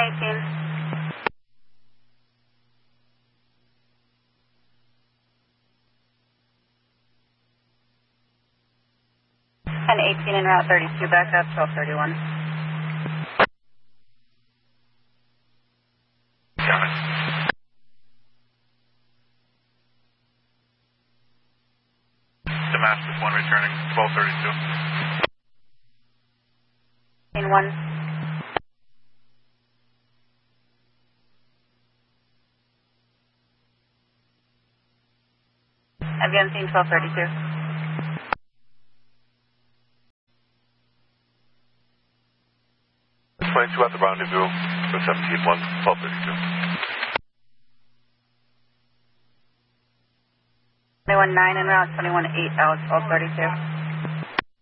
1018. 1018 en route 32, back up 1231. Got it. Damascus 1 returning 1232. In 1. Again, seen 1232. 22 at the rendezvous for 17-1, 1232. 21-9 en route 21-8 out 1232.